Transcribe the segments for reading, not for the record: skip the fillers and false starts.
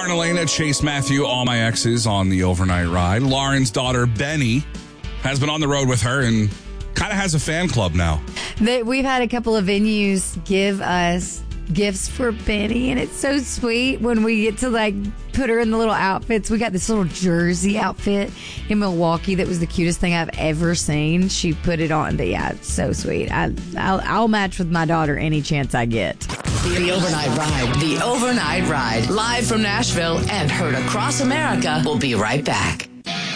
Lauren Elena, Chase Matthew, all my exes on the overnight ride. Lauren's daughter, Benny, has been on the road with her and kind of has a fan club now. We've had a couple of venues give us gifts for Benny, and it's so sweet when we get to put her in the little outfits. We got this little jersey outfit in Milwaukee that was the cutest thing I've ever seen. She put it on, but yeah, it's so sweet. I'll match with my daughter any chance I get. The Overnight Ride. The Overnight Ride. Live from Nashville and heard across America. We'll be right back.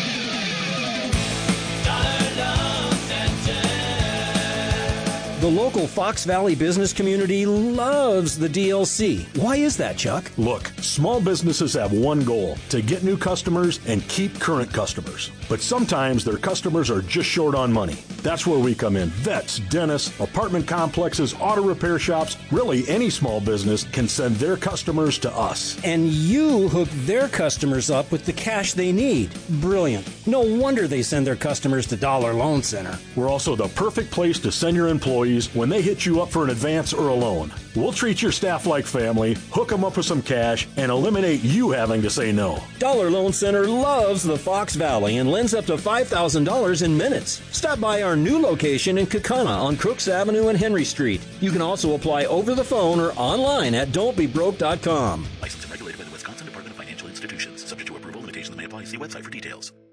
The local Fox Valley business community loves the DLC. Why is that, Chuck? Look, small businesses have one goal: to get new customers and keep current customers. But sometimes their customers are just short on money. That's where we come in. Vets, dentists, apartment complexes, auto repair shops, really any small business can send their customers to us. And you hook their customers up with the cash they need. Brilliant. No wonder they send their customers to Dollar Loan Center. We're also the perfect place to send your employees when they hit you up for an advance or a loan. We'll treat your staff like family, hook them up with some cash, and eliminate you having to say no. Dollar Loan Center loves the Fox Valley and lends up to $5,000 in minutes. Stop by our new location in Kaukauna on Crooks Avenue and Henry Street. You can also apply over the phone or online at don'tbebroke.com. Licensed and regulated by the Wisconsin Department of Financial Institutions. Subject to approval, limitations may apply. See website for details.